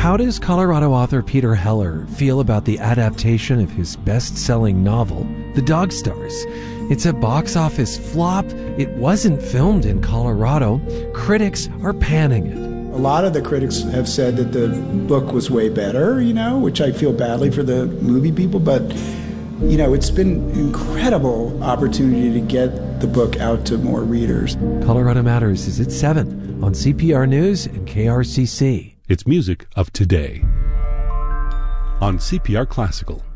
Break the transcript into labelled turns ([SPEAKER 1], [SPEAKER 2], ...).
[SPEAKER 1] How does Colorado author Peter Heller feel about the adaptation of his best-selling novel, The Dog Stars? It's a box office flop. It wasn't filmed in Colorado. Critics are panning it.
[SPEAKER 2] A lot of the critics have said that the book was way better, which I feel badly for the movie people, but, it's been an incredible opportunity to get the book out to more readers.
[SPEAKER 1] Colorado Matters is at 7 on CPR News and KRCC.
[SPEAKER 3] It's music of today on CPR Classical.